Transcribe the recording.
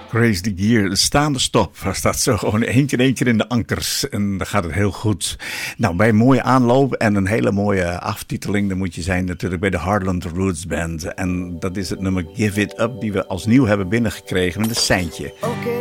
Grace de Gier, de staande stop. Daar staat zo gewoon één keer in de ankers. En dan gaat het heel goed. Nou, bij een mooie aanloop en een hele mooie aftiteling, dan moet je zijn natuurlijk bij de Heartland Roots Band. En dat is het nummer Give It Up, die we als nieuw hebben binnengekregen met een seintje.